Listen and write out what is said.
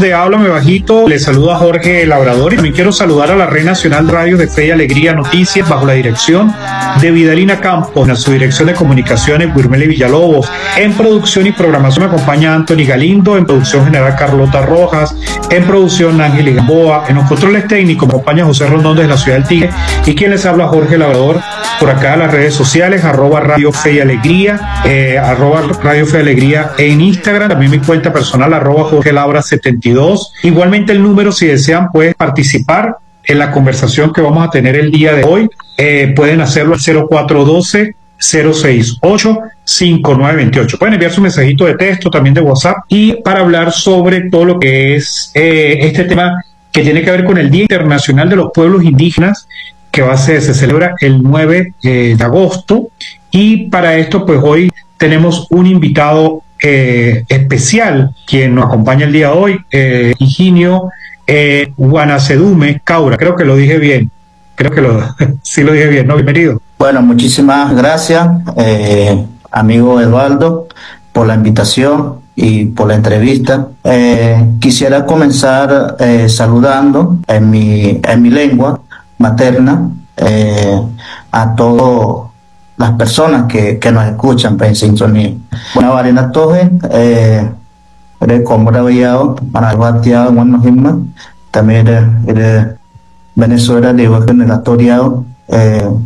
de Háblame Bajito, les saluda Jorge Labrador y también quiero saludar a la Red Nacional Radio de Fe y Alegría Noticias bajo la dirección de Vidalina Campos, en su dirección de comunicaciones Guirmeli Villalobos. En producción y programación me acompaña Anthony Galindo, en producción general Carlota Rojas, en producción Ángel Gamboa, en los controles técnicos me acompaña José Rondón desde la ciudad del Tigre y quien les habla Jorge Labrador. Por acá en las redes sociales, @Radio Fe y Alegría, @Radio Fe y Alegría en Instagram, también mi cuenta personal, @Jorge Labra 72. Igualmente el número, si desean, pueden participar en la conversación que vamos a tener el día de hoy. Pueden hacerlo al 0412-068-5928. Pueden enviar su mensajito de texto, también de WhatsApp, y para hablar sobre todo lo que es este tema que tiene que ver con el Día Internacional de los Pueblos Indígenas, que se celebra el 9 de agosto. Y para esto, pues hoy tenemos un invitado especial, quien nos acompaña el día de hoy, Higinio Guanacedume Caura. Creo que lo dije bien. Sí lo dije bien, ¿no? Bienvenido. Bueno, muchísimas gracias, amigo Eduardo, por la invitación y por la entrevista. Quisiera comenzar saludando en mi lengua materna a todas las personas que nos escuchan en sintonía. Buena varena toje, como rabillado, para guateado, bueno, también Venezuela, digo que negatoriado.